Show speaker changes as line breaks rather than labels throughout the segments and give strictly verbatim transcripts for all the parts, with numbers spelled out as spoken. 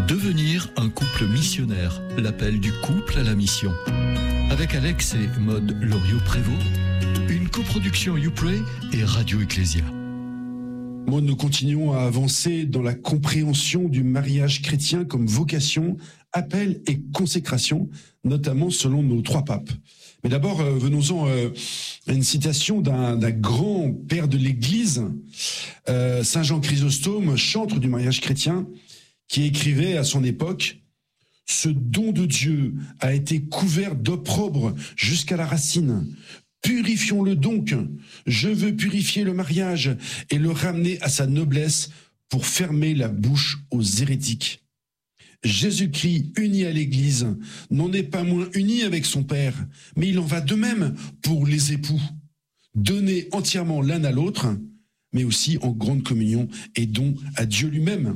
Devenir un couple missionnaire, l'appel du couple à la mission. Avec Alex et Maude Loriot-Prévost, une coproduction YouPray et Radio Ecclésia.
Maude, nous continuons à avancer dans la compréhension du mariage chrétien comme vocation, appel et consécration, notamment selon nos trois papes. Mais d'abord, euh, venons-en euh, à une citation d'un, d'un grand père de l'Église, euh, Saint Jean Chrysostome, chantre du mariage chrétien, qui écrivait à son époque « Ce don de Dieu a été couvert d'opprobre jusqu'à la racine. Purifions-le donc. Je veux purifier le mariage et le ramener à sa noblesse pour fermer la bouche aux hérétiques. Jésus-Christ, uni à l'Église, n'en est pas moins uni avec son Père, mais il en va de même pour les époux. Donnés entièrement l'un à l'autre, mais aussi en grande communion et don à Dieu lui-même.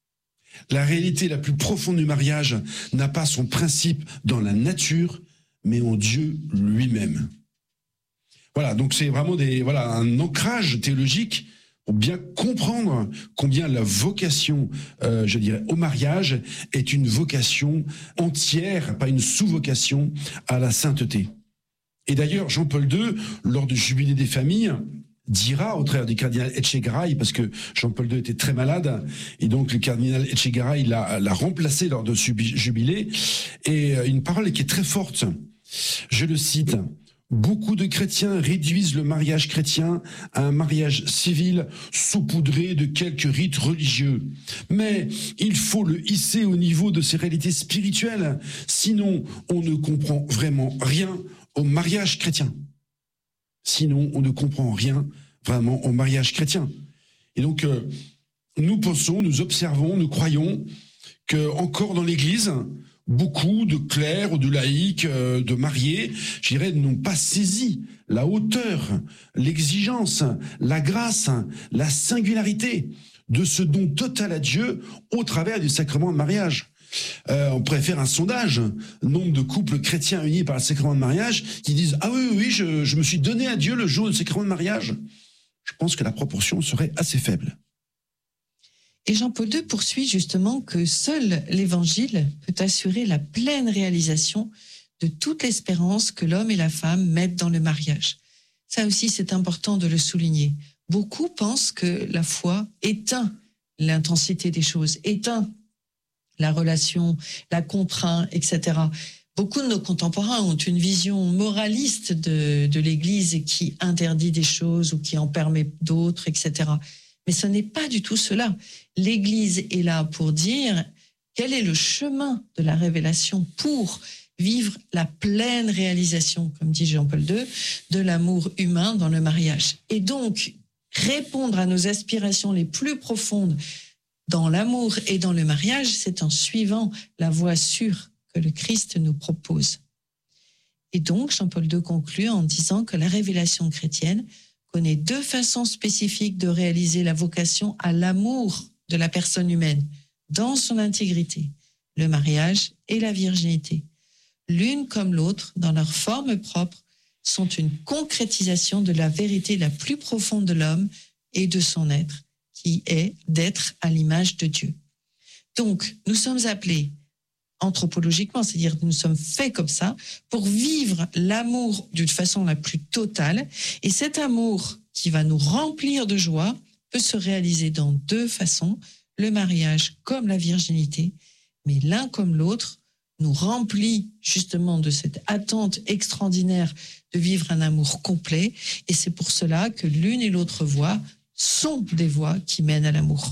La réalité la plus profonde du mariage n'a pas son principe dans la nature, mais en Dieu lui-même. » Voilà, donc c'est vraiment des, voilà, un ancrage théologique pour bien comprendre combien la vocation, euh, je dirais, au mariage est une vocation entière, pas une sous-vocation à la sainteté. Et d'ailleurs, Jean-Paul deux, lors du Jubilé des familles, dira au travers du cardinal Etchegaray, parce que Jean-Paul deux était très malade, et donc le cardinal Etchegaray l'a, l'a remplacé lors de ce Jubilé, et une parole qui est très forte. Je le cite. Beaucoup de chrétiens réduisent le mariage chrétien à un mariage civil saupoudré de quelques rites religieux. Mais il faut le hisser au niveau de ses réalités spirituelles, sinon on ne comprend vraiment rien au mariage chrétien. Sinon on ne comprend rien vraiment au mariage chrétien. Et donc euh, nous pensons, nous observons, nous croyons que encore dans l'Église, beaucoup de clercs ou de laïcs, euh, de mariés, je dirais, n'ont pas saisi la hauteur, l'exigence, la grâce, la singularité de ce don total à Dieu au travers du sacrement de mariage. Euh, on pourrait faire un sondage, nombre de couples chrétiens unis par le sacrement de mariage qui disent « Ah oui, oui, oui je, je me suis donné à Dieu le jour du sacrement de mariage ». Je pense que la proportion serait assez faible.
Et Jean-Paul deux poursuit justement que seul l'Évangile peut assurer la pleine réalisation de toute l'espérance que l'homme et la femme mettent dans le mariage. Ça aussi, c'est important de le souligner. Beaucoup pensent que la foi éteint l'intensité des choses, éteint la relation, la contraint, et cetera. Beaucoup de nos contemporains ont une vision moraliste de, de l'Église qui interdit des choses ou qui en permet d'autres, et cetera. Mais ce n'est pas du tout cela. L'Église est là pour dire quel est le chemin de la révélation pour vivre la pleine réalisation, comme dit Jean-Paul deux, de l'amour humain dans le mariage. Et donc, répondre à nos aspirations les plus profondes dans l'amour et dans le mariage, c'est en suivant la voie sûre que le Christ nous propose. Et donc, Jean-Paul deux conclut en disant que la révélation chrétienne connaît deux façons spécifiques de réaliser la vocation à l'amour de la personne humaine dans son intégrité, le mariage et la virginité. L'une comme l'autre, dans leur forme propre, sont une concrétisation de la vérité la plus profonde de l'homme et de son être, qui est d'être à l'image de Dieu. Donc, nous sommes appelés anthropologiquement, c'est-à-dire que nous sommes faits comme ça, pour vivre l'amour d'une façon la plus totale. Et cet amour qui va nous remplir de joie peut se réaliser dans deux façons, le mariage comme la virginité, mais l'un comme l'autre nous remplit justement de cette attente extraordinaire de vivre un amour complet. Et c'est pour cela que l'une et l'autre voie sont des voies qui mènent à l'amour.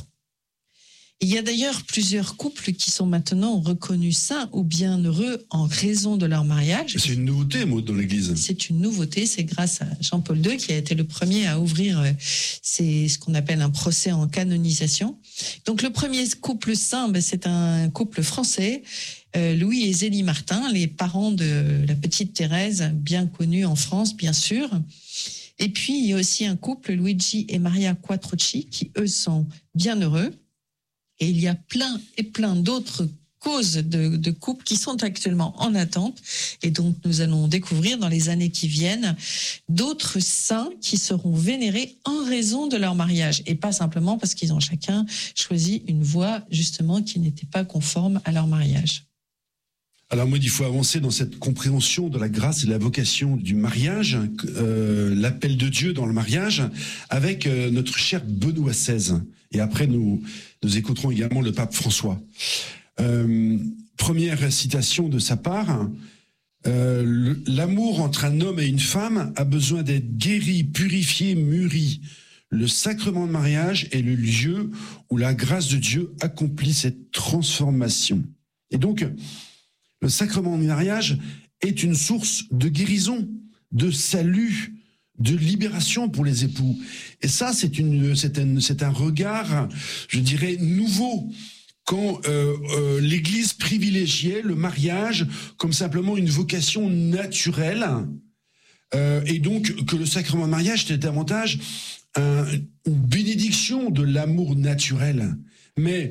Il y a d'ailleurs plusieurs couples qui sont maintenant reconnus saints ou bienheureux en raison de leur mariage.
C'est une nouveauté, Maud, dans l'Église.
C'est une nouveauté, c'est grâce à Jean-Paul deux qui a été le premier à ouvrir c'est ce qu'on appelle un procès en canonisation. Donc le premier couple saint, ben, c'est un couple français, euh, Louis et Zélie Martin, les parents de la petite Thérèse, bien connue en France, bien sûr. Et puis il y a aussi un couple, Luigi et Maria Quattrocci, qui eux sont bienheureux. Et il y a plein et plein d'autres cause de, de couples qui sont actuellement en attente. Et donc, nous allons découvrir dans les années qui viennent d'autres saints qui seront vénérés en raison de leur mariage. Et pas simplement parce qu'ils ont chacun choisi une voie, justement, qui n'était pas conforme à leur mariage.
Alors moi, il faut avancer dans cette compréhension de la grâce et de la vocation du mariage, euh, l'appel de Dieu dans le mariage, avec euh, notre cher Benoît seize. Et après, nous, nous écouterons également le pape François. Euh, première citation de sa part, euh, l'amour entre un homme et une femme a besoin d'être guéri, purifié, mûri. Le sacrement de mariage est le lieu où la grâce de Dieu accomplit cette transformation. Et donc, le sacrement du mariage est une source de guérison, de salut, de libération pour les époux. Et ça, c'est une, c'est un, c'est un regard, je dirais, nouveau. Quand euh, euh, l'Église privilégiait le mariage comme simplement une vocation naturelle, euh, et donc que le sacrement de mariage était davantage un, une bénédiction de l'amour naturel. Mais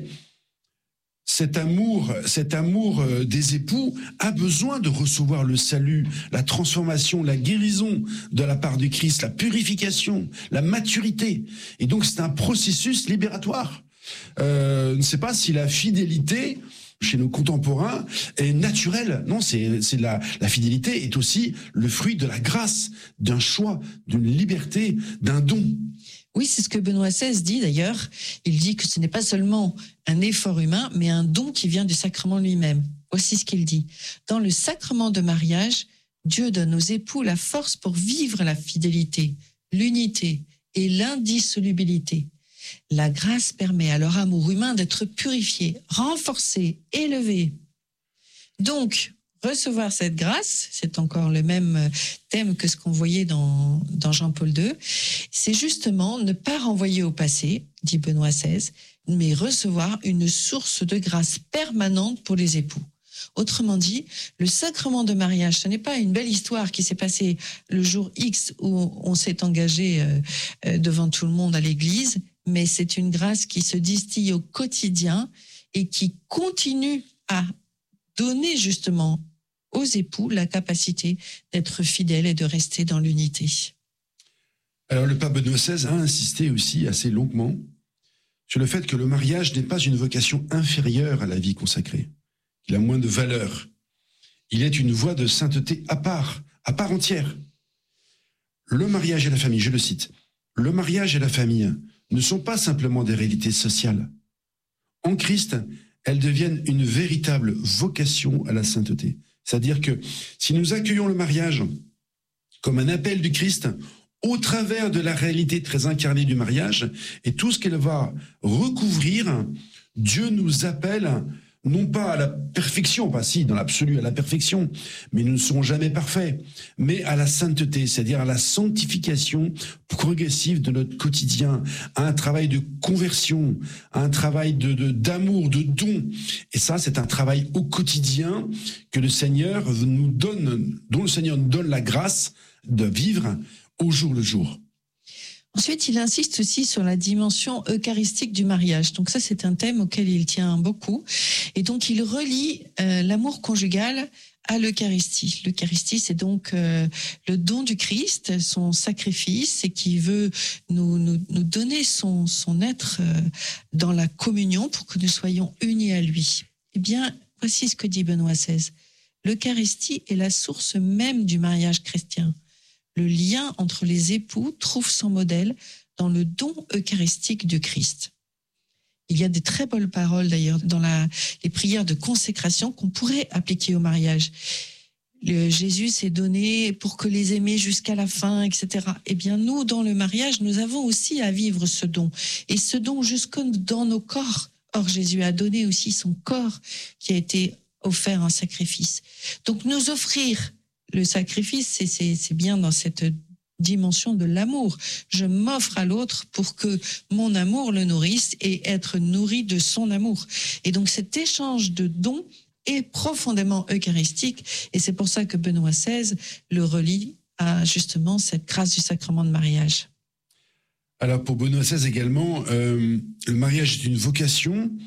cet amour, cet amour des époux a besoin de recevoir le salut, la transformation, la guérison de la part du Christ, la purification, la maturité. Et donc c'est un processus libératoire. Euh, je ne sais pas si la fidélité chez nos contemporains est naturelle. Non, c'est, c'est la, la fidélité est aussi le fruit de la grâce, d'un choix, d'une liberté, d'un don.
Oui, c'est ce que Benoît seize dit d'ailleurs. Il dit que ce n'est pas seulement un effort humain, mais un don qui vient du sacrement lui-même. Voici ce qu'il dit. Dans le sacrement de mariage, Dieu donne aux époux la force pour vivre la fidélité, l'unité et l'indissolubilité. La grâce permet à leur amour humain d'être purifié, renforcé, élevé. Donc, recevoir cette grâce, c'est encore le même thème que ce qu'on voyait dans, dans Jean-Paul deux, c'est justement ne pas renvoyer au passé, dit Benoît seize, mais recevoir une source de grâce permanente pour les époux. Autrement dit, le sacrement de mariage, ce n'est pas une belle histoire qui s'est passée le jour X où on s'est engagé devant tout le monde à l'église, mais c'est une grâce qui se distille au quotidien et qui continue à donner justement aux époux la capacité d'être fidèles et de rester dans l'unité.
Alors le pape Benoît seize a insisté aussi assez longuement sur le fait que le mariage n'est pas une vocation inférieure à la vie consacrée, qu'il a moins de valeur. Il est une voie de sainteté à part, à part entière. Le mariage et la famille, je le cite, le mariage et la famille ne sont pas simplement des réalités sociales. En Christ, elles deviennent une véritable vocation à la sainteté. C'est-à-dire que si nous accueillons le mariage comme un appel du Christ au travers de la réalité très incarnée du mariage et tout ce qu'elle va recouvrir, Dieu nous appelle non pas à la perfection, pas si, dans l'absolu à la perfection, mais nous ne serons jamais parfaits, mais à la sainteté, c'est-à-dire à la sanctification progressive de notre quotidien, à un travail de conversion, à un travail de, de, d'amour, de don. Et ça, c'est un travail au quotidien que le Seigneur nous donne, dont le Seigneur nous donne la grâce de vivre au jour le jour.
Ensuite, il insiste aussi sur la dimension eucharistique du mariage. Donc ça, c'est un thème auquel il tient beaucoup. Et donc, il relie euh, l'amour conjugal à l'Eucharistie. L'Eucharistie, c'est donc euh, le don du Christ, son sacrifice, et qui veut nous, nous, nous donner son, son être euh, dans la communion pour que nous soyons unis à lui. Eh bien, voici ce que dit Benoît seize. L'Eucharistie est la source même du mariage chrétien. Le lien entre les époux trouve son modèle dans le don eucharistique du Christ. Il y a des très belles paroles d'ailleurs dans la, les prières de consécration qu'on pourrait appliquer au mariage. Le Jésus s'est donné pour que les aimer jusqu'à la fin, et cetera. Eh bien, nous, dans le mariage, nous avons aussi à vivre ce don. Et ce don jusque dans nos corps. Or, Jésus a donné aussi son corps qui a été offert en sacrifice. Donc, nous offrir le sacrifice, c'est, c'est, c'est bien dans cette dimension de l'amour. Je m'offre à l'autre pour que mon amour le nourrisse et être nourri de son amour. Et donc cet échange de dons est profondément eucharistique et c'est pour ça que Benoît seize le relie à justement cette grâce du sacrement de mariage.
Alors pour Benoît seize également, euh, le mariage est une vocation,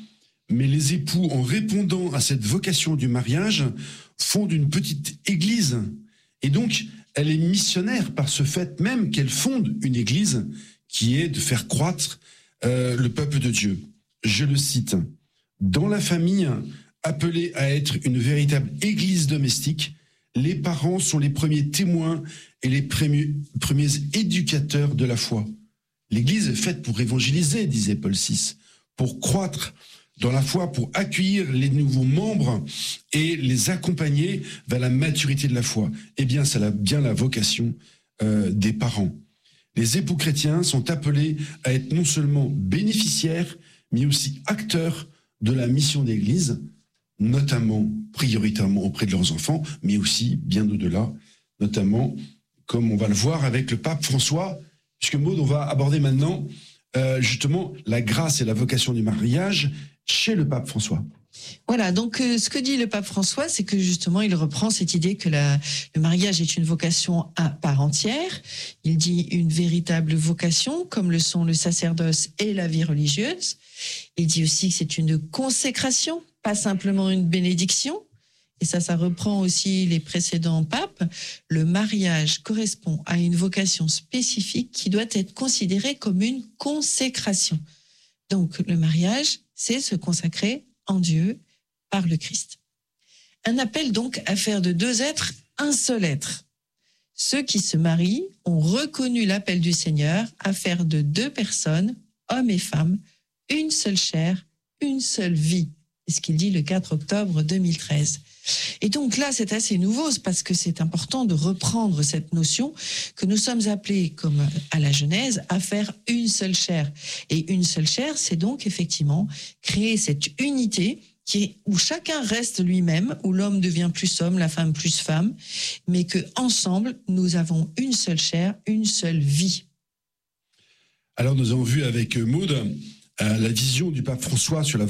mais les époux, en répondant à cette vocation du mariage, fondent une petite église. Et donc, elle est missionnaire par ce fait même qu'elle fonde une église qui est de faire croître euh, le peuple de Dieu. Je le cite. « Dans la famille, appelée à être une véritable église domestique, les parents sont les premiers témoins et les premiers, premiers éducateurs de la foi. L'église est faite pour évangéliser, disait Paul six, pour croître dans la foi, pour accueillir les nouveaux membres et les accompagner vers la maturité de la foi. Eh bien, c'est la, bien la vocation euh, des parents. Les époux chrétiens sont appelés à être non seulement bénéficiaires, mais aussi acteurs de la mission d'Église, notamment, prioritairement auprès de leurs enfants, mais aussi bien au-delà, notamment, comme on va le voir avec le pape François, puisque Maud, on va aborder maintenant euh, justement la grâce et la vocation du mariage chez le pape François.
Voilà, donc euh, ce que dit le pape François, c'est que justement il reprend cette idée que la, le mariage est une vocation à part entière. Il dit une véritable vocation, comme le sont le sacerdoce et la vie religieuse. Il dit aussi que c'est une consécration, pas simplement une bénédiction. Et ça, ça reprend aussi les précédents papes. Le mariage correspond à une vocation spécifique qui doit être considérée comme une consécration. Donc le mariage, c'est se consacrer en Dieu par le Christ. Un appel donc à faire de deux êtres un seul être. Ceux qui se marient ont reconnu l'appel du Seigneur à faire de deux personnes, hommes et femmes, une seule chair, une seule vie. C'est ce qu'il dit le quatre octobre deux mille treize. Et donc là, c'est assez nouveau parce que c'est important de reprendre cette notion que nous sommes appelés, comme à la Genèse, à faire une seule chair. Et une seule chair, c'est donc effectivement créer cette unité qui est, où chacun reste lui-même, où l'homme devient plus homme, la femme plus femme, mais que ensemble nous avons une seule chair, une seule vie.
Alors nous avons vu avec Maud euh, la vision du pape François sur la